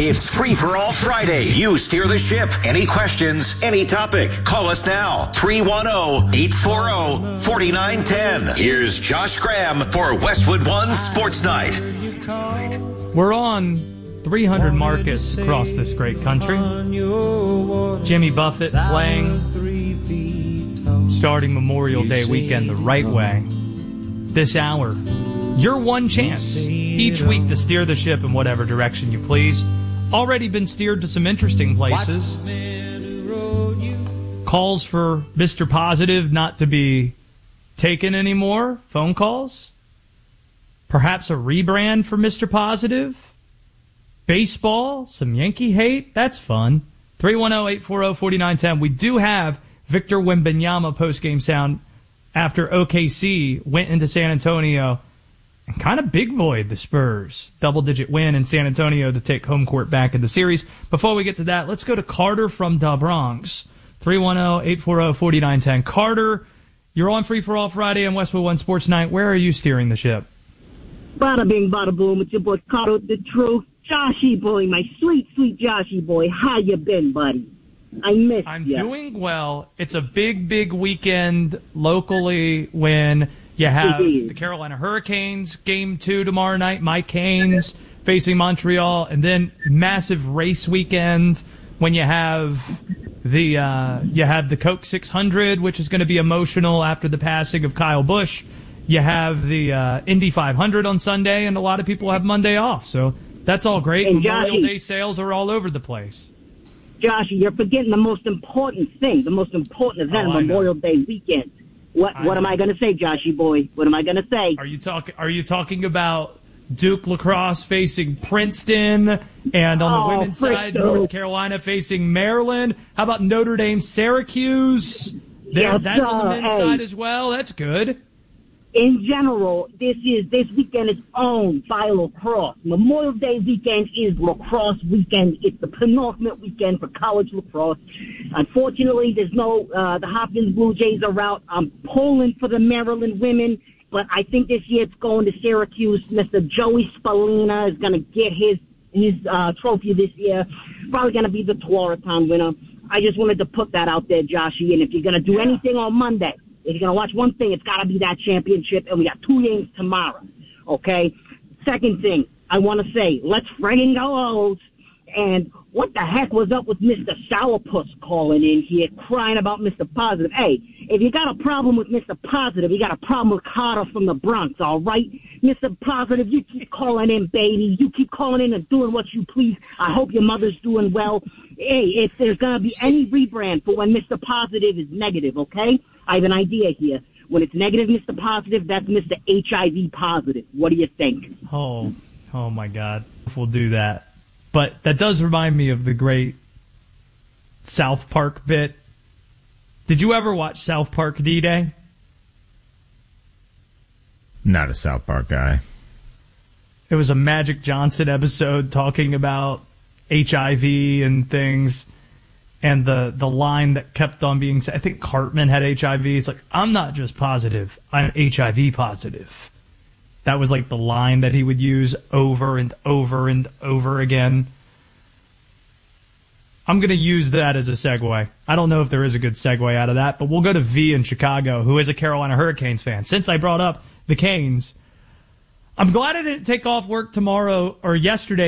It's Free for All Friday. You steer the ship. Any questions, any topic. Call us now. 310-840-4910. Here's Josh Graham for Westwood One Sports Night. We're on 300 markets across this great country. Jimmy Buffett playing, starting Memorial Day weekend the right way. This hour, your one chance each week to steer the ship in whatever direction you please. Already been steered to some interesting places. Calls for Mr. Positive not to be taken anymore. Phone calls. Perhaps a rebrand for Mr. Positive. Baseball, some Yankee hate. That's fun. 310-840-4910. We do have Victor Wembanyama postgame sound after OKC went into San Antonio and kind of big boyed the Spurs. Double-digit win in San Antonio to take home court back in the series. Before we get to that, let's go to Carter from Da Bronx. 310-840-4910. Carter, you're on Free for All Friday on Westwood One Sports Night. Where are you steering the ship? Bada bing, bada boom. It's your boy Carter with the truth. Joshy boy, my sweet, sweet Joshy boy. How you been, buddy? I missed you. I'm doing well. It's a big, big weekend locally when you have the Carolina Hurricanes Game 2 tomorrow night, my Canes facing Montreal, and then massive race weekend when you have the Coke 600, which is going to be emotional after the passing of Kyle Busch. You have the Indy 500 on Sunday, and a lot of people have Monday off, so that's all great. And Memorial Day sales are all over the place. Josh, you're forgetting the most important thing, the most important event of Memorial Day weekend. What am I going to say, Joshy boy? What am I going to say? Are you talking about Duke lacrosse facing Princeton, and on the women's side, North Carolina facing Maryland? How about Notre Dame Syracuse? That's on the men's side as well. That's good. In general, this weekend is owned by lacrosse. Memorial Day weekend is lacrosse weekend. It's the penultimate weekend for college lacrosse. Unfortunately, there's no, the Hopkins Blue Jays are out. I'm pulling for the Maryland women, but I think this year it's going to Syracuse. Mr. Joey Spallina is going to get his trophy this year. Probably going to be the Tewaaraton winner. I just wanted to put that out there, Joshy. And if you're going to do anything on Monday, if you're going to watch one thing, it's got to be that championship, and we got 2 games tomorrow, okay? Second thing, I want to say, let's friggin' go O's. And what the heck was up with Mr. Sourpuss calling in here, crying about Mr. Positive? Hey, if you got a problem with Mr. Positive, you got a problem with Carter from the Bronx, all right? Mr. Positive, you keep calling in, baby. You keep calling in and doing what you please. I hope your mother's doing well. Hey, if there's going to be any rebrand for when Mr. Positive is negative, okay? I have an idea here. When it's negative, Mr. Positive, that's Mr. HIV positive. What do you think? Oh my God. We'll do that. But that does remind me of the great South Park bit. Did you ever watch South Park D-Day? Not a South Park guy. It was a Magic Johnson episode talking about HIV and things. And the line that kept on being said, I think Cartman had HIV. It's like, I'm not just positive, I'm HIV positive. That was like the line that he would use over and over and over again. I'm going to use that as a segue. I don't know if there is a good segue out of that, but we'll go to V in Chicago, who is a Carolina Hurricanes fan. Since I brought up the Canes, I'm glad I didn't take off work tomorrow or yesterday